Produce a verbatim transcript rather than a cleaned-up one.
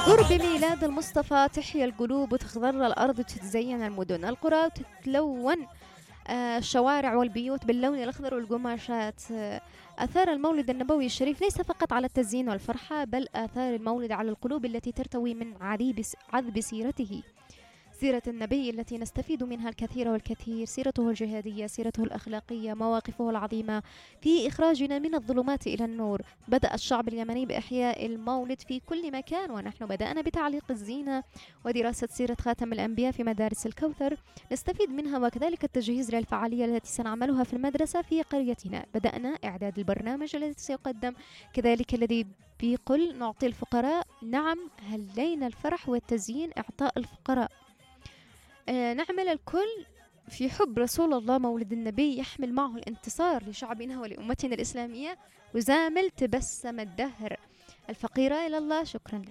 قرب ميلاد المصطفى تحيا القلوب وتخضر الأرض وتتزين المدن القرى وتتلون آه، الشوارع والبيوت باللون الأخضر والقماشات. آه، آثار المولد النبوي الشريف ليس فقط على التزيين والفرحة، بل آثار المولد على القلوب التي ترتوي من عذيب عذب سيرته، سيرة النبي التي نستفيد منها الكثير والكثير، سيرته الجهادية، سيرته الأخلاقية، مواقفه العظيمة في إخراجنا من الظلمات إلى النور. بدأ الشعب اليمني بإحياء المولد في كل مكان، ونحن بدأنا بتعليق الزينة ودراسة سيرة خاتم الأنبياء في مدارس الكوثر نستفيد منها، وكذلك التجهيز للفعالية التي سنعملها في المدرسة في قريتنا. بدأنا إعداد البرنامج الذي سيقدم، كذلك الذي بيقول نعطي الفقراء. نعم، هلينا الفرح والتزيين إعطاء الفقراء. آه، نعمل الكل في حب رسول الله مولد النبي يحمل معه الانتصار لشعبنا ولأمتنا الإسلامية، وزامل تبسم الدهر الفقيرة إلى الله. شكرا لك.